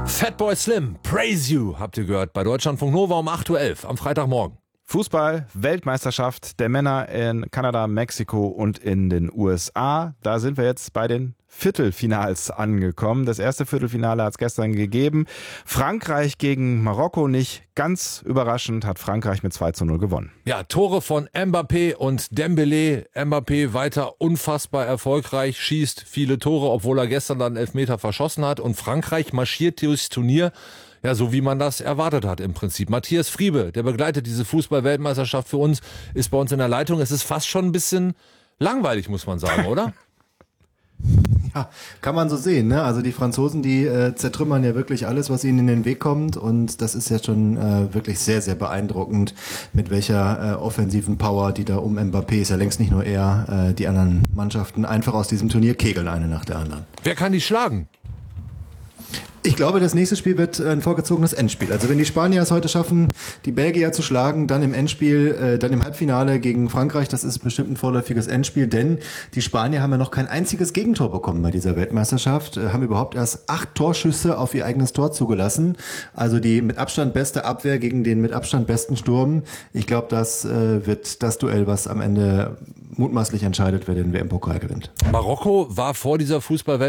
Fatboy Slim, Praise You, habt ihr gehört, bei Deutschlandfunk Nova um 8.11 Uhr am Freitagmorgen. Fußball-Weltmeisterschaft der Männer in Kanada, Mexiko und in den USA. Da sind wir jetzt bei den Viertelfinals angekommen. Das erste Viertelfinale hat es gestern gegeben. Frankreich gegen Marokko, nicht ganz überraschend, hat Frankreich mit 2:0 gewonnen. Ja, Tore von Mbappé und Dembélé. Mbappé weiter unfassbar erfolgreich, schießt viele Tore, obwohl er gestern dann 11 Meter verschossen hat. Und Frankreich marschiert durchs Turnier, ja, so wie man das erwartet hat im Prinzip. Matthias Friebe, der begleitet diese Fußball-Weltmeisterschaft für uns, ist bei uns in der Leitung. Es ist fast schon ein bisschen langweilig, muss man sagen, oder? Ja, kann man so sehen, ne? Also die Franzosen, die zertrümmern ja wirklich alles, was ihnen in den Weg kommt, und das ist ja schon wirklich sehr, sehr beeindruckend, mit welcher offensiven Power, die da um Mbappé, ist ja längst nicht nur er, die anderen Mannschaften einfach aus diesem Turnier kegeln, eine nach der anderen. Wer kann die schlagen? Ich glaube, das nächste Spiel wird ein vorgezogenes Endspiel. Also wenn die Spanier es heute schaffen, die Belgier zu schlagen, dann im Endspiel, dann im Halbfinale gegen Frankreich, das ist bestimmt ein vorläufiges Endspiel, denn die Spanier haben ja noch kein einziges Gegentor bekommen bei dieser Weltmeisterschaft, haben überhaupt erst 8 Torschüsse auf ihr eigenes Tor zugelassen. Also die mit Abstand beste Abwehr gegen den mit Abstand besten Sturm. Ich glaube, das wird das Duell, was am Ende mutmaßlich entscheidet, wer den WM-Pokal gewinnt. Marokko war vor dieser Fußball